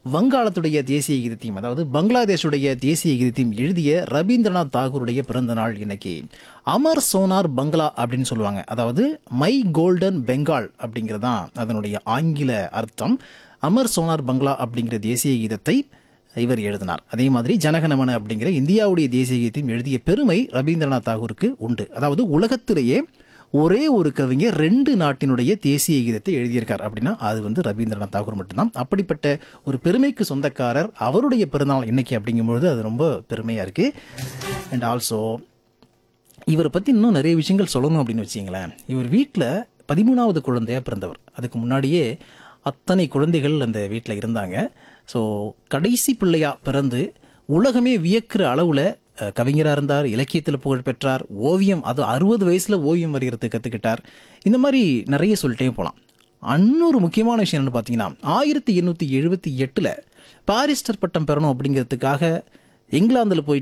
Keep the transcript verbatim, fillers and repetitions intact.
வங்காளத்துடைய தேசிய கீதத்தையும் அதாவது பங்களாதேஷுடைய தேசிய கீதத்தையும் எழுதிய ரவீந்திரநாத் தாகூருடைய பிறந்த நாள் இன்னைக்கு. அமர் சோனார் பங்களா அப்படின்னு சொல்லுவாங்க. அதாவது மை கோல்டன் பெங்கால் அப்படிங்கிறதான் அதனுடைய ஆங்கில அர்த்தம். அமர் சோனார் பங்களா அப்படிங்கிற தேசிய கீதத்தை இவர் எழுதினார். அதே மாதிரி ஜனகணமன அப்படிங்கிற இந்தியாவுடைய தேசிய கீதத்தையும் எழுதிய பெருமை ரவீந்திரநாத் தாகூருக்கு உண்டு. அதாவது உலகத்திலேயே ஒரே ஒரு கவிஞர் ரெண்டு நாட்டினுடைய தேசிய கீதத்தை எழுதியிருக்கார் அப்படின்னா அது வந்து ரவீந்திரநாத் தாகூர் மட்டும்தான். அப்படிப்பட்ட ஒரு பெருமைக்கு சொந்தக்காரர் அவருடைய பிறந்தநாள் இன்னைக்கு அப்படிங்கும்பொழுது அது ரொம்ப பெருமையாக இருக்குது. அண்ட் ஆல்சோ இவரை பற்றி இன்னும் நிறைய விஷயங்கள் சொல்லணும் அப்படின்னு வச்சிங்களேன். இவர் வீட்டில் பதிமூணாவது குழந்தையாக பிறந்தவர். அதுக்கு முன்னாடியே அத்தனை குழந்தைகள் அந்த வீட்டில் இருந்தாங்க. ஸோ கடைசி பிள்ளையாக பிறந்து உலகமே வியக்கிற அளவில் கவிஞராக இருந்தார், இலக்கியத்தில் புகழ் பெற்றார், ஓவியம் அது அறுபது வயசில் ஓவியம் வரைகிறதுக்கு கற்றுக்கிட்டார். இந்த மாதிரி நிறைய சொல்லிட்டே போகலாம். இன்னொரு முக்கியமான விஷயம் என்னென்னு பார்த்தீங்கன்னா, ஆயிரத்தி எண்ணூற்றி எழுபத்தி எட்டில் பாரிஸ்டர் பட்டம் பெறணும் அப்படிங்கிறதுக்காக இங்கிலாந்தில் போய்